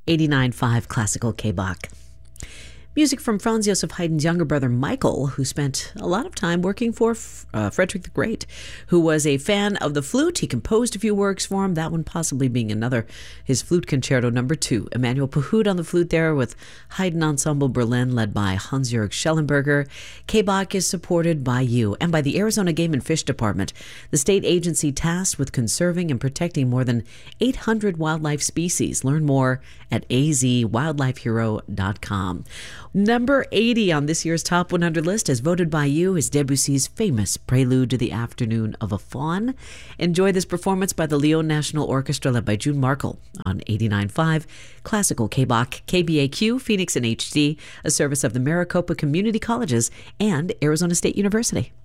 89.5 Classical K-Bach. Music from Franz Joseph Haydn's younger brother Michael, who spent a lot of time working for Frederick the Great, who was a fan of the flute. He composed a few works for him, that one possibly being another, his Flute Concerto No. 2. Emanuel Pahud on the flute there with Haydn Ensemble Berlin led by Hans-Jörg Schellenberger. K-Bach is supported by you and by the Arizona Game and Fish Department, the state agency tasked with conserving and protecting more than 800 wildlife species. Learn more at azwildlifehero.com. Number 80 on this year's Top 100 list, as voted by you, is Debussy's famous Prelude to the Afternoon of a Faun. Enjoy this performance by the Lyon National Orchestra led by June Markle on 89.5 Classical K-Bach, KBAQ, Phoenix in HD, a service of the Maricopa Community Colleges and Arizona State University.